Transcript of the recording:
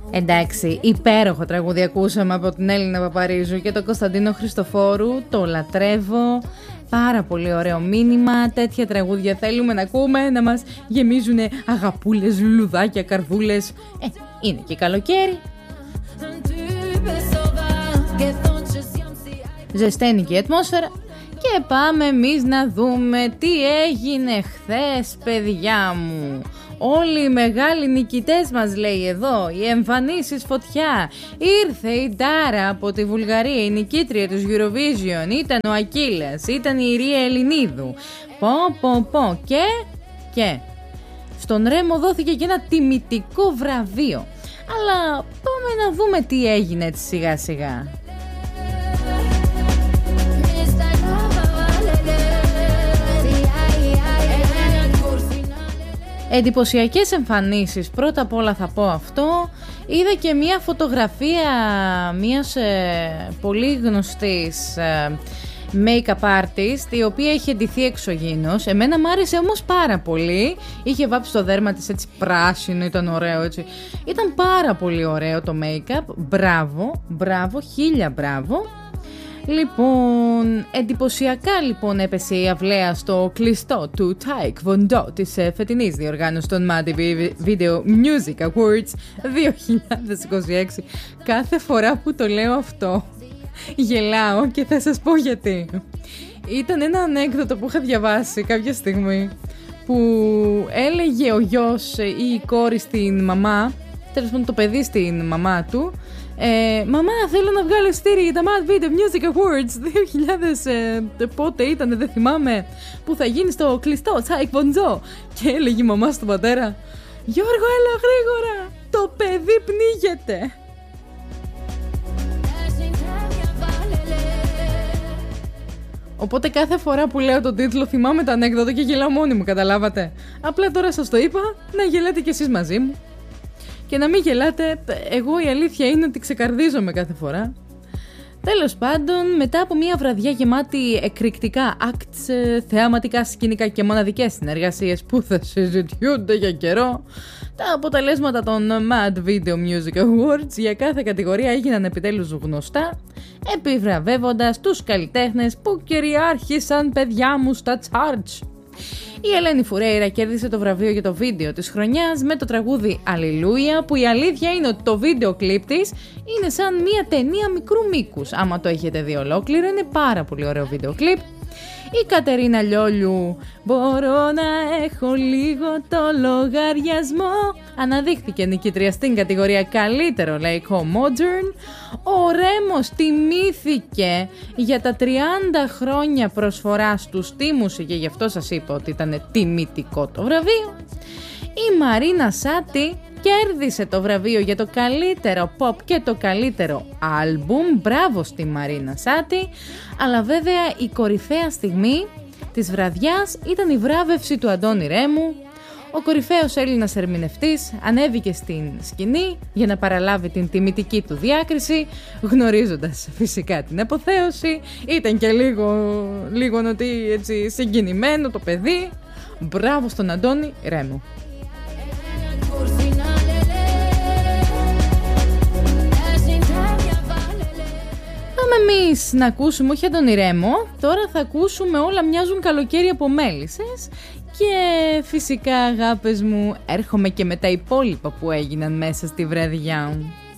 Εντάξει, υπέροχο τραγούδι ακούσαμε από την Έλληνα Παπαρίζου και τον Κωνσταντίνο Χριστοφόρου. Το λατρεύω. Πάρα πολύ ωραίο μήνυμα. Τέτοια τραγούδια θέλουμε να ακούμε, να μας γεμίζουν αγαπούλες, λουλουδάκια, καρδούλες. Είναι και καλοκαίρι. Ζεσταίνει και η ατμόσφαιρα. Και πάμε εμείς να δούμε τι έγινε χθες, παιδιά μου. Όλοι οι μεγάλοι νικητές μας, λέει εδώ, οι εμφανίσεις φωτιά. Ήρθε η Ντάρα από τη Βουλγαρία, η νικήτρια του Eurovision. Ήταν ο Ακύλας, ήταν η Ιρία Ελληνίδου. Και στον Ρέμο δόθηκε και ένα τιμητικό βραβείο. Αλλά πάμε να δούμε τι έγινε έτσι σιγά σιγά. Εντυπωσιακές εμφανίσεις, πρώτα απ' όλα θα πω αυτό. Είδα και μια φωτογραφία μιας πολύ γνωστής make-up artist, η οποία είχε ντυθεί εξωγήινος. Εμένα μ' άρεσε όμως πάρα πολύ. Είχε βάψει το δέρμα της έτσι πράσινο, ήταν ωραίο έτσι. Ήταν πάρα πολύ ωραίο το make-up. Μπράβο, χίλια μπράβο. Λοιπόν, εντυπωσιακά λοιπόν έπεσε η αυλαία στο κλειστό του Taek Wondo της φετινής διοργάνωσης των Mad Video Music Awards 2026. Κάθε φορά που το λέω αυτό γελάω και θα σας πω γιατί. Ήταν ένα ανέκδοτο που είχα διαβάσει κάποια στιγμή που έλεγε ο γιος ή η κόρη στην μαμά, τέλος πάντων το παιδί στην μαμά του, μαμά, θέλω να βγάλω εισιτήρια για τα Mad Video Music Awards 2000, πότε ήτανε, δεν θυμάμαι, που θα γίνει στο κλειστό Taek Wondo. Και έλεγε η μαμά στον πατέρα, Γιώργο, έλα γρήγορα, το παιδί πνίγεται. Οπότε κάθε φορά που λέω τον τίτλο θυμάμαι το ανέκδοτο και γελάω μόνη μου, καταλάβατε. Απλά τώρα σας το είπα, να γελάτε κι εσείς μαζί μου. Και να μην γελάτε, εγώ η αλήθεια είναι ότι ξεκαρδίζομαι κάθε φορά. Τέλος πάντων, μετά από μια βραδιά γεμάτη εκρηκτικά acts, θεαματικά σκηνικά και μοναδικές συνεργασίες που θα συζητιούνται για καιρό, τα αποτελέσματα των Mad Video Music Awards για κάθε κατηγορία έγιναν επιτέλους γνωστά, επιβραβεύοντας τους καλλιτέχνες που κυριάρχησαν, παιδιά μου, στα charts. Η Ελένη Φουρέιρα κέρδισε το βραβείο για το βίντεο της χρονιάς με το τραγούδι Αλληλούια, που η αλήθεια είναι ότι το βίντεο κλιπ της είναι σαν μια ταινία μικρού μήκους. Άμα το έχετε δει ολόκληρο, είναι πάρα πολύ ωραίο βίντεο κλιπ. Η Κατερίνα Λιόλιου, μπορώ να έχω λίγο το λογαριασμό, αναδείχθηκε νικήτρια στην κατηγορία καλύτερο λαϊκό modern. Ο Ρέμος τιμήθηκε για τα 30 χρόνια προσφοράς του στη μουσική, γι' αυτό σας είπα ότι ήταν τιμητικό το βραβείο. Η Μαρίνα Σάτι κέρδισε το βραβείο για το καλύτερο pop και το καλύτερο άλμπουμ. Μπράβο στη Μαρίνα Σάτι. Αλλά βέβαια η κορυφαία στιγμή της βραδιάς ήταν η βράβευση του Αντώνη Ρέμου. Ο κορυφαίος Έλληνας ερμηνευτής ανέβηκε στην σκηνή για να παραλάβει την τιμητική του διάκριση, γνωρίζοντας φυσικά την αποθέωση. Ήταν και λίγο νοτί, έτσι συγκινημένο το παιδί. Μπράβο στον Αντώνη Ρέμου. Πάμε εμείς να ακούσουμε, όχι Αντώνη Ρέμο, τώρα θα ακούσουμε Όλα μοιάζουν καλοκαίρι από Μέλισσες. Και φυσικά, αγάπες μου, έρχομαι και με τα υπόλοιπα που έγιναν μέσα στη βραδιά.